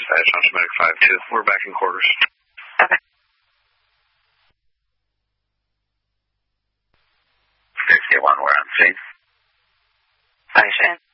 dispatch on Medic 5-2. We're back in quarters. Okay. 61, we're on scene. Hi, Shane.